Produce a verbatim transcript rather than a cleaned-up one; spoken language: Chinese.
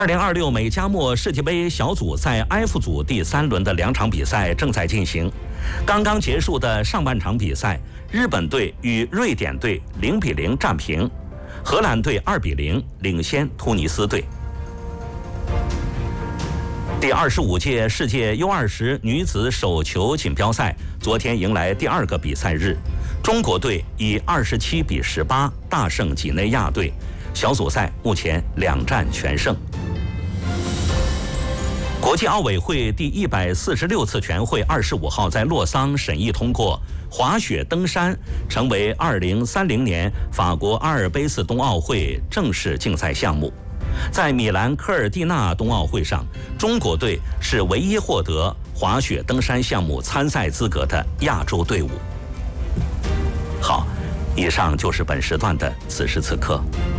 二零二六美加墨世界杯小组赛 F 组第三轮的两场比赛正在进行。刚刚结束的上半场比赛，日本队与瑞典队零比零战平，荷兰队二比零领先突尼斯队。第二十五届世界 U 二十女子手球锦标赛昨天迎来第二个比赛日，中国队以二十七比十八大胜几内亚队，小组赛目前两战全胜。国际奥委会第一百四十六次全会二十五号在洛桑审议通过，滑雪登山成为二零三零年法国阿尔卑斯冬奥会正式竞赛项目。在米兰科尔蒂纳冬奥会上，中国队是唯一获得滑雪登山项目参赛资格的亚洲队伍。好，以上就是本时段的此时此刻。